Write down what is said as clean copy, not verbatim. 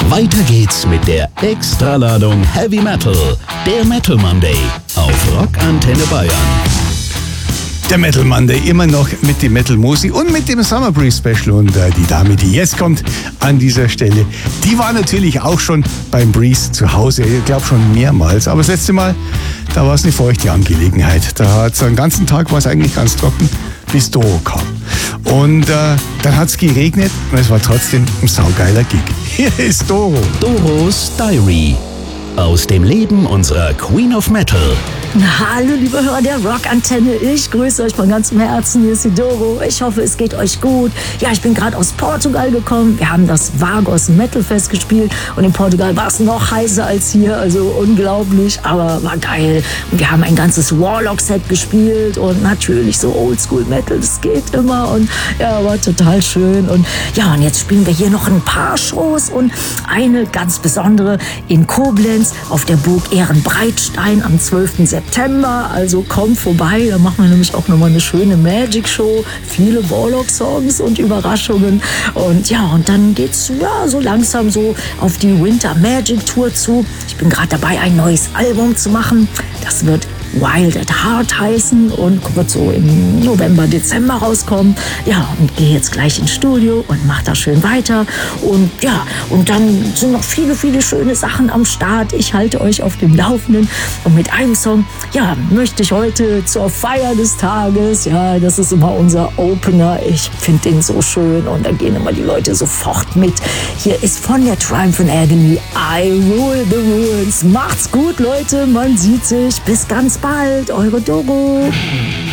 Weiter geht's mit der Extraladung Heavy Metal, der Metal Monday auf Rock Antenne Bayern. Der Metal Monday immer noch mit dem Metal Musi und mit dem Summer Breeze Special. Und die Dame, die jetzt kommt an dieser Stelle, die war natürlich auch schon beim Breeze zu Hause. Ich glaube schon mehrmals. Aber das letzte Mal, da war es eine feuchte Angelegenheit. Da hat es den ganzen Tag war es eigentlich ganz trocken, bis Doro kam. Und dann hat es geregnet und es war trotzdem ein saugeiler Gig. Hier ist Doro. Doros Diary. Aus dem Leben unserer Queen of Metal. Hallo liebe Hörer der Rockantenne, ich grüße euch von ganzem Herzen, hier ist die Doro. Ich hoffe, es geht euch gut. Ja, ich bin gerade aus Portugal gekommen. Wir haben das Vagos Metal Fest gespielt und in Portugal war es noch heißer als hier, also unglaublich, aber war geil. Und wir haben ein ganzes Warlock-Set gespielt und natürlich so Oldschool Metal, das geht immer und ja, war total schön. Und ja, und jetzt spielen wir hier noch ein paar Shows und eine ganz besondere in Koblenz auf der Burg Ehrenbreitstein am 12. September, also kommt vorbei, da machen wir nämlich auch nochmal eine schöne Magic-Show, viele Warlock-Songs und Überraschungen und ja, und dann geht's ja so langsam so auf die Winter Magic Tour zu. Ich bin gerade dabei, ein neues Album zu machen, das wird Wild at Heart heißen und wird so im November, Dezember rauskommen. Ja, und gehe jetzt gleich ins Studio und mache da schön weiter. Und ja, und dann sind noch viele, viele schöne Sachen am Start. Ich halte euch auf dem Laufenden. Und mit einem Song, ja, möchte ich heute zur Feier des Tages, ja, das ist immer unser Opener. Ich finde den so schön und da gehen immer die Leute sofort mit. Hier ist von der Triumph and Agony I Rule the Rules. Macht's gut, Leute, man sieht sich. Bis ganz bald, eure Doro.